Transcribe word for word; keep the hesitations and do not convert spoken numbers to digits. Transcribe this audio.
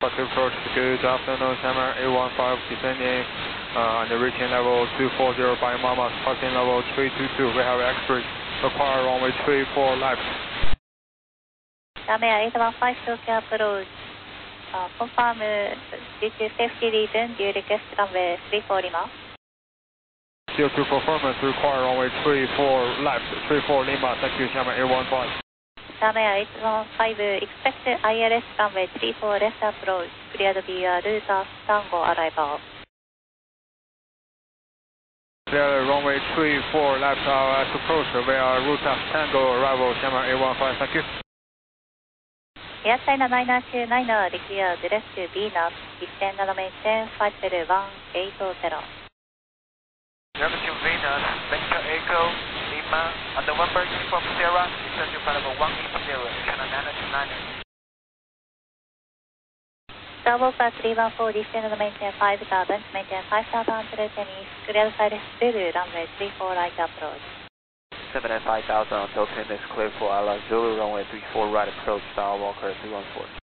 Alpha to approach. Good afternoon, Summer eight one five descending uh, and reaching level two four zero by Mama, passing level three two two. We have X-bridge, require runway three four left. Summer eight one five Tokyo approach. Uh, confirm uh, due to safety reason, do you request runway three four Lima? Zero two performance, require runway three four left, three four Lima. Thank you, Summer eight one five. Summer eight one five, expect I L S runway three four left approach, cleared via route Tango arrival. Clear runway three four left uh, approach via route Tango arrival, Summer eight one five, thank you. Air China nine two nine, declare direct to Venus, descend and maintain five zero one eight zero. Direct to Venus, Victor Echo, Lima, on November Uniform Sierra, descend to level one eight zero, China nine two nine. Starwalker three one four, descend and maintain five thousand, maintain five thousand one hundred ten east, clear side Zulu, runway three four right approach. seven at five thousand on Delta is clear for Ala Zulu, runway three four right approach, Starwalker three one four.